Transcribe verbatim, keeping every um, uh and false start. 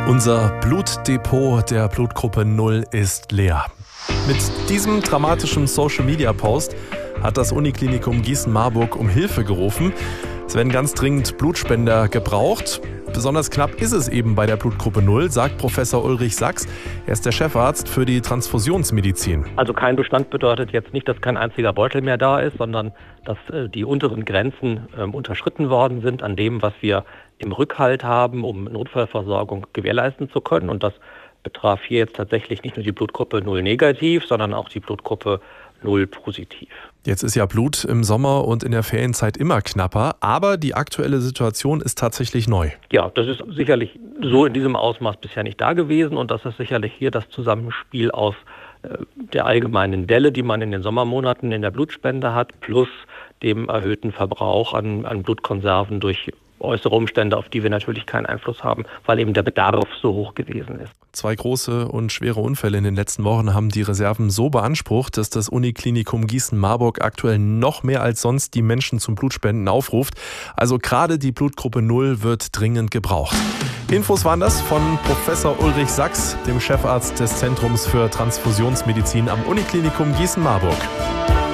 Unser Blutdepot der Blutgruppe null ist leer. Mit diesem dramatischen Social-Media-Post hat das Uniklinikum Gießen-Marburg um Hilfe gerufen. Es werden ganz dringend Blutspender gebraucht. Besonders knapp ist es eben bei der Blutgruppe null, sagt Professor Ulrich Sachs. Er ist der Chefarzt für die Transfusionsmedizin. Also kein Bestand bedeutet jetzt nicht, dass kein einziger Beutel mehr da ist, sondern dass äh, die unteren Grenzen äh, unterschritten worden sind an dem, was wir im Rückhalt haben, um Notfallversorgung gewährleisten zu können. Und das betraf hier jetzt tatsächlich nicht nur die Blutgruppe null negativ, sondern auch die Blutgruppe null positiv. Jetzt ist ja Blut im Sommer und in der Ferienzeit immer knapper, aber die aktuelle Situation ist tatsächlich neu. Ja, das ist sicherlich so in diesem Ausmaß bisher nicht da gewesen und das ist sicherlich hier das Zusammenspiel aus äh, der allgemeinen Delle, die man in den Sommermonaten in der Blutspende hat, plus dem erhöhten Verbrauch an, an Blutkonserven durch äußere Umstände, auf die wir natürlich keinen Einfluss haben, weil eben der Bedarf so hoch gewesen ist. Zwei große und schwere Unfälle in den letzten Wochen haben die Reserven so beansprucht, dass das Uniklinikum Gießen-Marburg aktuell noch mehr als sonst die Menschen zum Blutspenden aufruft. Also gerade die Blutgruppe null wird dringend gebraucht. Infos waren das von Professor Ulrich Sachs, dem Chefarzt des Zentrums für Transfusionsmedizin am Uniklinikum Gießen-Marburg.